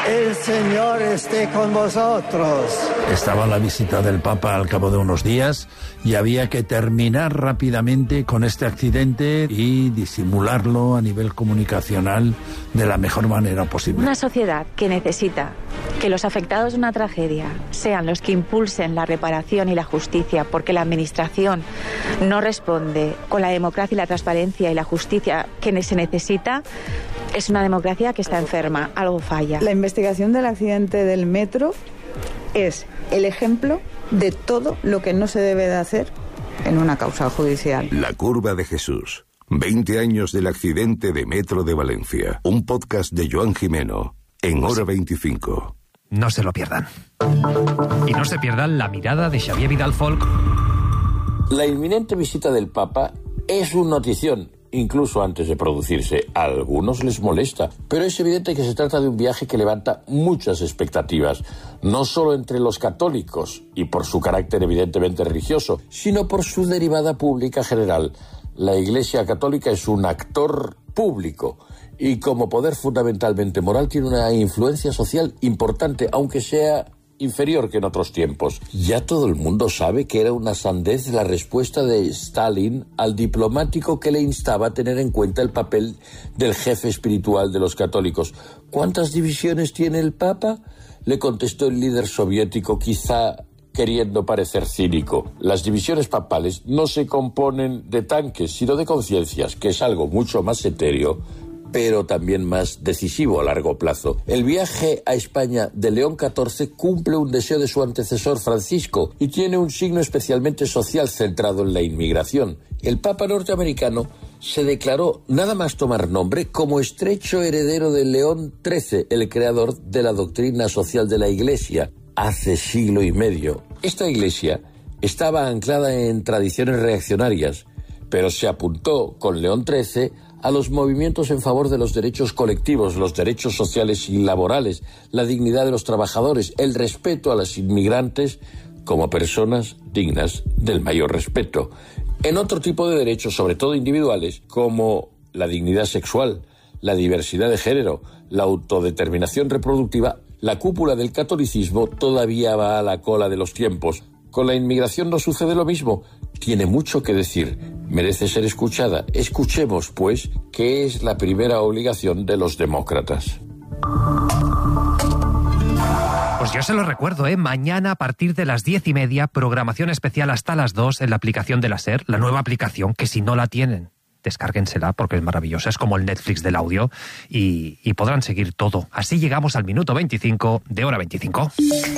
El Señor esté con vosotros. Estaba la visita del Papa al cabo de unos días y había que terminar rápidamente con este accidente y disimularlo a nivel comunicacional de la mejor manera posible. Una sociedad que necesita que los afectados de una tragedia sean los que impulsen la reparación y la justicia, porque la administración no responde con la democracia y la transparencia y la justicia que se necesita, es una democracia que está enferma, algo falla. La investigación del accidente del metro es el ejemplo de todo lo que no se debe de hacer en una causa judicial. La curva de Jesús. 20 años del accidente de Metro de Valencia. Un podcast de Joan Jimeno en Hora 25. No se lo pierdan. Y no se pierdan la mirada de Xavier Vidal Folk. La inminente visita del Papa es una notición, incluso antes de producirse. A algunos les molesta, pero es evidente que se trata de un viaje que levanta muchas expectativas, no solo entre los católicos y por su carácter evidentemente religioso, sino por su derivada pública general. La Iglesia Católica es un actor público y como poder fundamentalmente moral tiene una influencia social importante, aunque sea inferior que en otros tiempos. Ya todo el mundo sabe que era una sandez la respuesta de Stalin al diplomático que le instaba a tener en cuenta el papel del jefe espiritual de los católicos. ¿Cuántas divisiones tiene el Papa?, le contestó el líder soviético, quizá queriendo parecer cínico. Las divisiones papales no se componen de tanques, sino de conciencias, que es algo mucho más etéreo, pero también más decisivo a largo plazo. El viaje a España de León XIV cumple un deseo de su antecesor Francisco y tiene un signo especialmente social centrado en la inmigración. El Papa norteamericano se declaró, nada más tomar nombre, como estrecho heredero de León XIII, el creador de la doctrina social de la Iglesia, hace siglo y medio. Esta Iglesia estaba anclada en tradiciones reaccionarias, pero se apuntó con León XIII a los movimientos en favor de los derechos colectivos, los derechos sociales y laborales, la dignidad de los trabajadores, el respeto a los inmigrantes como personas dignas del mayor respeto. En otro tipo de derechos, sobre todo individuales, como la dignidad sexual, la diversidad de género, la autodeterminación reproductiva, la cúpula del catolicismo todavía va a la cola de los tiempos. Con la inmigración no sucede lo mismo. Tiene mucho que decir, merece ser escuchada. Escuchemos, pues, qué es la primera obligación de los demócratas. Pues yo se lo recuerdo, mañana a partir de las 10:30, programación especial hasta las 2 en la aplicación de la SER, la nueva aplicación que si no la tienen, descárguensela porque es maravillosa, es como el Netflix del audio y podrán seguir todo. Así llegamos al minuto 25 de Hora 25.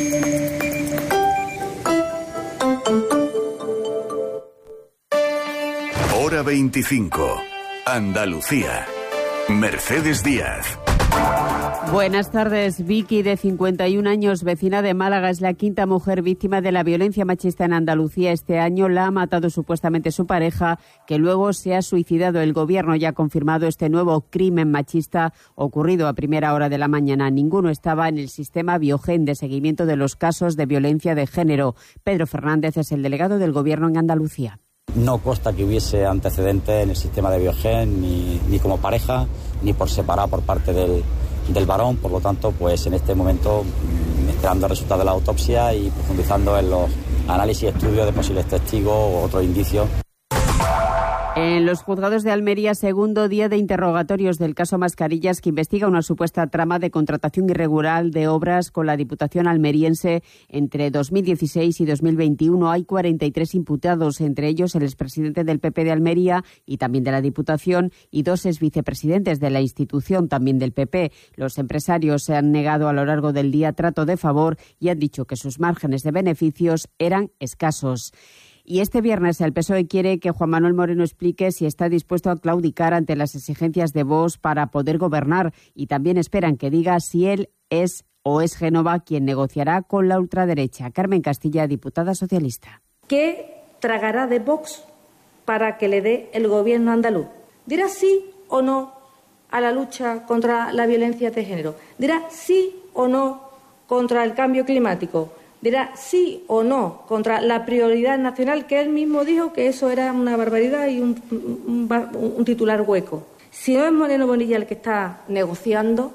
Hora 25. Andalucía. Mercedes Díaz. Buenas tardes. Vicky, de 51 años, vecina de Málaga, es la quinta mujer víctima de la violencia machista en Andalucía este año. La ha matado supuestamente su pareja, que luego se ha suicidado. El Gobierno ya ha confirmado este nuevo crimen machista ocurrido a primera hora de la mañana. Ninguno estaba en el sistema Biogen de seguimiento de los casos de violencia de género. Pedro Fernández es el delegado del Gobierno en Andalucía. No consta que hubiese antecedentes en el sistema de Biogen, ni como pareja, ni por separado por parte del varón. Por lo tanto, pues en este momento, esperando el resultado de la autopsia y profundizando en los análisis y estudios de posibles testigos o otros indicios. En los juzgados de Almería, segundo día de interrogatorios del caso Mascarillas, que investiga una supuesta trama de contratación irregular de obras con la Diputación almeriense entre 2016 y 2021. Hay 43 imputados, entre ellos el expresidente del PP de Almería y también de la Diputación y 2 exvicepresidentes de la institución, también del PP. Los empresarios se han negado a lo largo del día trato de favor y han dicho que sus márgenes de beneficios eran escasos. Y este viernes el PSOE quiere que Juan Manuel Moreno explique si está dispuesto a claudicar ante las exigencias de Vox para poder gobernar, y también esperan que diga si él es o es Génova quien negociará con la ultraderecha. Carmen Castilla, diputada socialista. ¿Qué tragará de Vox para que le dé el gobierno andaluz? ¿Dirá sí o no a la lucha contra la violencia de género? ¿Dirá sí o no contra el cambio climático? ¿Dirá sí o no contra la prioridad nacional, que él mismo dijo que eso era una barbaridad y un titular hueco? Si no es Moreno Bonilla el que está negociando,